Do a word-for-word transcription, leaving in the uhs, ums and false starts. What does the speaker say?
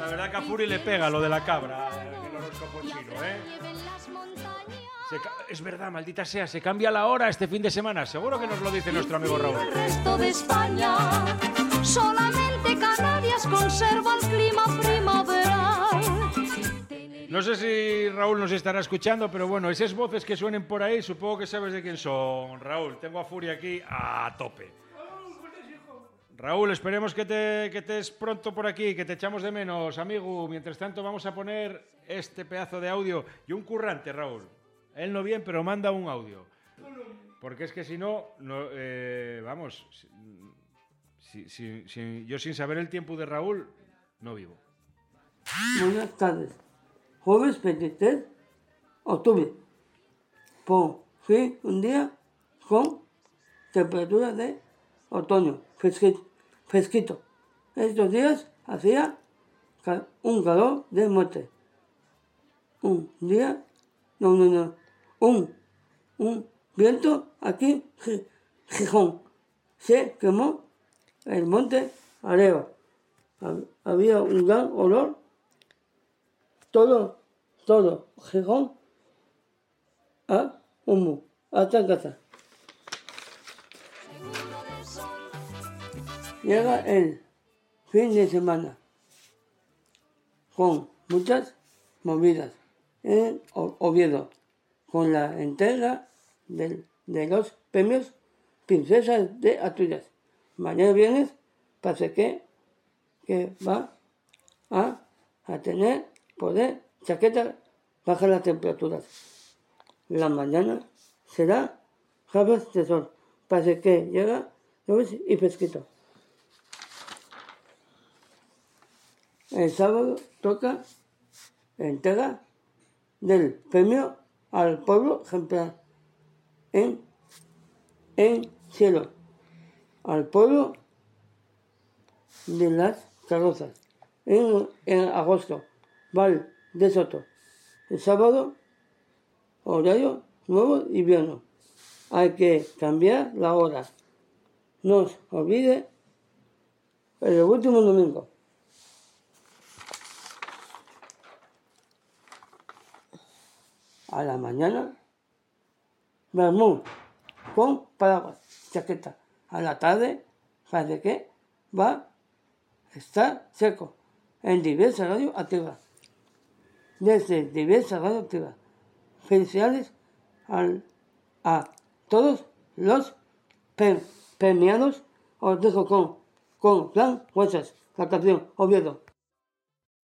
La verdad que a Furi le pega lo de la cabra, el horóscopo chino, ¿eh? Se ca- es verdad, maldita sea, se cambia la hora este fin de semana. Seguro que nos lo dice nuestro amigo Raúl. El resto de España, solamente Canarias conserva el clima primaveral. No sé si Raúl nos estará escuchando, pero bueno, esas voces que suenen por ahí, supongo que sabes de quién son. Raúl, tengo a Furi aquí a tope. Raúl, esperemos que te que estés pronto por aquí, que te echamos de menos, amigo. Mientras tanto, vamos a poner este pedazo de audio. Y un currante, Raúl. Él no bien, pero manda un audio. Porque es que si no, no eh, vamos, si, si, si, yo sin saber el tiempo de Raúl, no vivo. Buenas tardes. Jueves veintitrés de octubre. Por fin un día con temperaturas de otoño, fresquito. fresquito. Estos días hacía ca- un calor de muerte. Un día, no, no, no, un, un viento aquí, Gi- Gijón. Se quemó el monte Areva. Hab- Había un gran olor. Todo, todo, Gijón, a humo, hasta casa. Llega el fin de semana con muchas movidas en O- Oviedo, con la entrega del- de los premios Princesas de Asturias. Mañana viernes parece que, que va a, a tener poder chaqueta, baja las temperaturas. La mañana será gafas de sol. Parece que llega nubes y fresquito. El sábado toca entrega del premio al pueblo ejemplar en, en cielo, al pueblo de las carrozas en, en agosto. Val de Soto. El sábado, horario nuevo invierno. Hay que cambiar la hora. No os olvide el último domingo. A la mañana, vermú con paraguas, chaqueta. A la tarde, parece que va a estar seco en diversas radios activas. Desde diversas radios activas. Felicidades al, a todos los pre- premiados. Os dejo con, con Plan Huesas, la canción Oviedo.